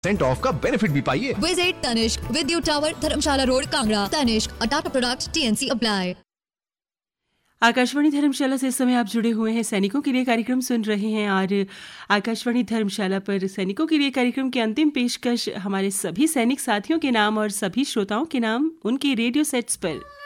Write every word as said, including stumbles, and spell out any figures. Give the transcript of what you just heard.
Percent of का benefit भी पाइए। विजिट तनिष्क विद्युत टावर धर्मशाला रोड कांगड़ा। तनिष्क अ Tata product, TNC apply. Akashvani धर्मशाला से इस समय आप जुड़े हुए हैं, सैनिकों के लिए कार्यक्रम सुन रहे हैं। और आकाशवाणी धर्मशाला पर सैनिकों के लिए कार्यक्रम की अंतिम पेशकश हमारे सभी सैनिक साथियों के नाम और सभी श्रोताओं के नाम उनके रेडियो सेट्स पर।